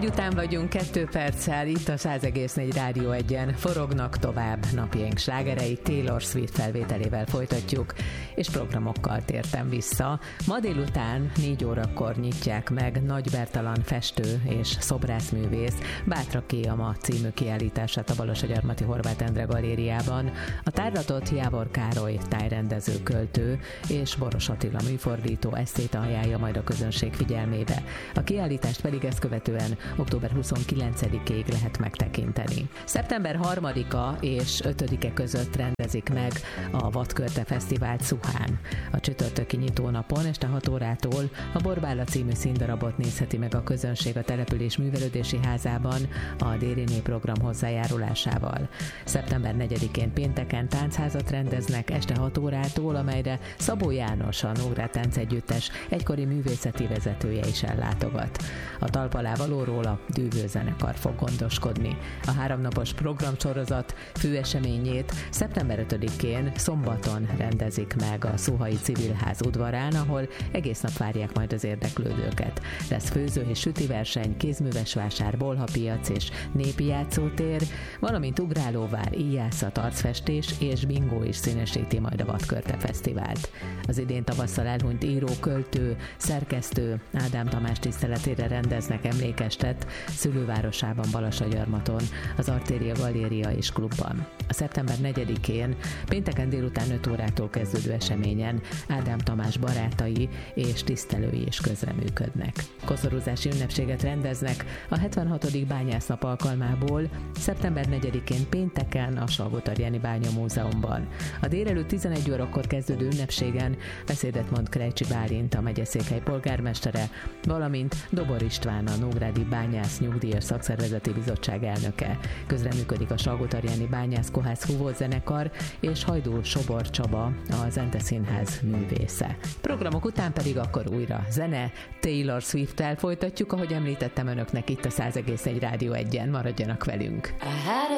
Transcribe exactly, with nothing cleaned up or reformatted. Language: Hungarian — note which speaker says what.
Speaker 1: egy után vagyunk, kettő perccel, itt a száz egész négy Rádió egyen. Forognak tovább napjaink slágerei, Taylor Swift felvételével folytatjuk, és programokkal tértem vissza. Ma délután négy órakor nyitják meg Nagy Bertalan festő és szobrászművész Bátraké a ma című kiállítását a Balassagyarmati Horváth Endre galériában. A tárlatot Jávor Károly tájrendező, költő és Boros Attila műfordító, esztéta ajánlja majd a közönség figyelmébe. A kiállítást pedig ezt követően október huszonkilencedikéig lehet megtekinteni. Szeptember harmadika és ötödike között rendezik meg a Vadkörte Fesztivált Szuhán. A csütörtöki nyitónapon este hat órától a Borbála című színdarabot nézheti meg a közönség a település művelődési házában a dé er en é program hozzájárulásával. Szeptember negyedikén pénteken táncházat rendeznek este hat órától, amelyre Szabó János, a Nógrád Táncegyüttes egykori művészeti vezetője is ellátogat. A talpalávalóról a Dűvő zenekar fog gondoskodni. A háromnapos programsorozat főeseményét szeptember ötödikén szombaton rendezik meg a Szuhai Civilház udvarán, ahol egész nap várják majd az érdeklődőket. Lesz főző és sütiverseny, kézművesvásár, bolhapiac és népi játszótér, valamint ugrálóvár, íjászat, arcfestés és bingó is színesíti majd a Vadkörte Fesztivált. Az idén tavasszal elhunyt író, költő, szerkesztő Ádám Tamás tiszteletére rendeznek emlékestet szülővárosában, Balassagyarmaton, az Artéria Galéria és Klubban. A szeptember negyedikén pénteken délután öt órától kezdődő eseményen Ádám Tamás barátai és tisztelői is közreműködnek. Koszorúzási ünnepséget rendeznek a hetvenhatodik bányásznap alkalmából szeptember negyedikén pénteken a Salgótarjáni Bányamúzeumban. A délelőtt tizenegy órakor kezdődő ünnepségen beszédet mond Krejcsi Bálint, a megyeszékhely polgármestere, valamint Dobor István, a Nógrádi Bányász Nyugdíjas Szakszervezeti Bizottság elnöke. Közreműködik a Salgótarjáni Bányász Kohász Húvót zenekar és Hajdú Sobor Csaba, a Zente Színház művésze. Programok után pedig akkor újra zene, Taylor Swift-tel folytatjuk, ahogy említettem önöknek itt a száz egész négy Rádió egyen, maradjanak velünk.